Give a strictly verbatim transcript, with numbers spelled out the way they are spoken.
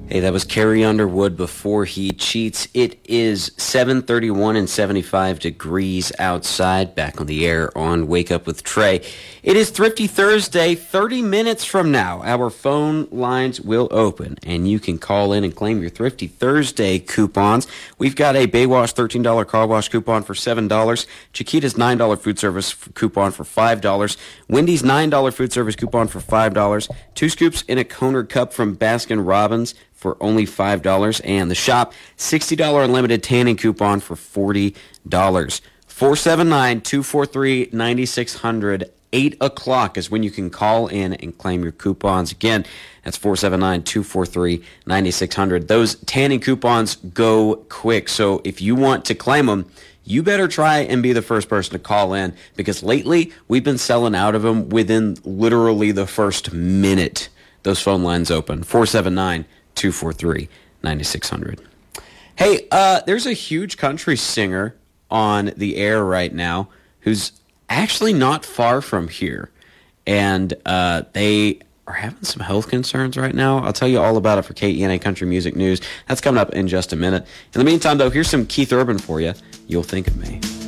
Hey, that was Carrie Underwood before He Cheats. It is seven thirty-one and seventy-five degrees outside. Back on the air on Wake Up with Trey. It is Thrifty Thursday. thirty minutes from now, our phone lines will open, and you can call in and claim your Thrifty Thursday coupons. We've got a Baywash thirteen dollars car wash coupon for seven dollars, Chiquita's nine dollars food service coupon for five dollars, Wendy's nine dollars food service coupon for five dollars, two scoops in a Conard cup from Baskin Robbins for only five dollars, and the shop sixty dollars unlimited tanning coupon for forty dollars. four seven nine, two four three, nine six zero zero. eight o'clock is when you can call in and claim your coupons. Again, that's four seven nine, two four three, nine six zero zero. Those tanning coupons go quick, so if you want to claim them, you better try and be the first person to call in, because lately we've been selling out of them within literally the first minute those phone lines open. four seven nine, two four three, nine six zero zero. Hey, uh, there's a huge country singer on the air right now who's actually not far from here, and uh, they are having some health concerns right now. I'll tell you all about it for K E N A Country Music News. That's coming up in just a minute. In the meantime, though, here's some Keith Urban for you. You'll Think of Me.